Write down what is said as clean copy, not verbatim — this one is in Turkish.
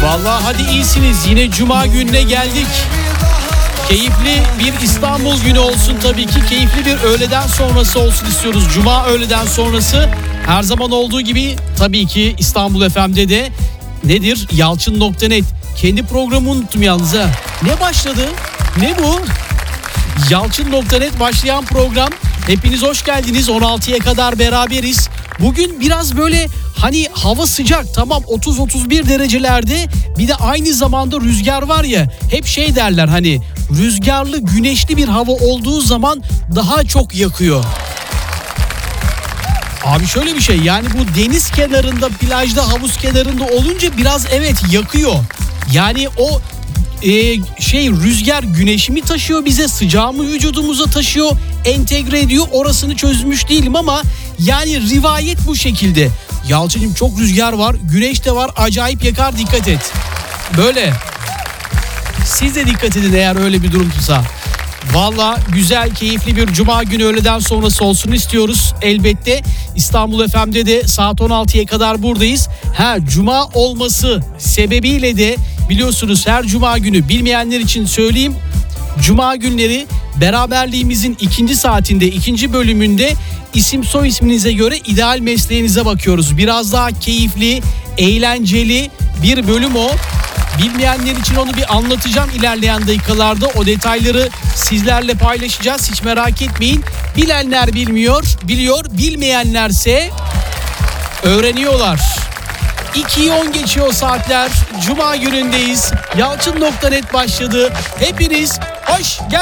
Vallahi hadi iyisiniz. Yine Cuma gününe geldik. Keyifli bir İstanbul günü olsun tabii ki. Keyifli bir öğleden sonrası olsun istiyoruz. Cuma öğleden sonrası her zaman olduğu gibi tabii ki İstanbul FM'de de nedir? Yalçın.net. Kendi programı unuttum yalnız ha. Ne başladı? Ne bu? Yalçın.net başlayan program. Hepiniz hoş geldiniz. 16'ya kadar beraberiz. Bugün biraz böyle hani hava sıcak, tamam 30-31 derecelerde, bir de aynı zamanda rüzgar var ya, hep şey derler hani rüzgarlı güneşli bir hava olduğu zaman daha çok yakıyor. Abi şöyle bir şey, yani bu deniz kenarında, plajda, havuz kenarında olunca biraz evet yakıyor. Yani o rüzgar güneşi mi taşıyor bize, sıcağı mı vücudumuza taşıyor, entegre ediyor, orasını çözmüş değilim ama yani rivayet bu şekilde. Yalçın'cığım çok rüzgar var, güneş de var, acayip yakar, dikkat et. Böyle. Siz de dikkat edin eğer öyle bir durumsa. Valla güzel, keyifli bir Cuma günü öğleden sonrası olsun istiyoruz. Elbette İstanbul FM'de de saat 16'ya kadar buradayız. Cuma olması sebebiyle de biliyorsunuz her Cuma günü, bilmeyenler için söyleyeyim. Cuma günleri beraberliğimizin ikinci saatinde, ikinci bölümünde isim soy isminize göre ideal mesleğinize bakıyoruz. Biraz daha keyifli, eğlenceli bir bölüm o. Bilmeyenler için onu bir anlatacağım ilerleyen dakikalarda. O detayları sizlerle paylaşacağız. Hiç merak etmeyin. Bilenler bilmiyor, biliyor. Bilmeyenlerse öğreniyorlar. 2'yi 10 geçiyor saatler. Cuma günündeyiz. Yalçın.net başladı. Hepiniz hoş geldiniz.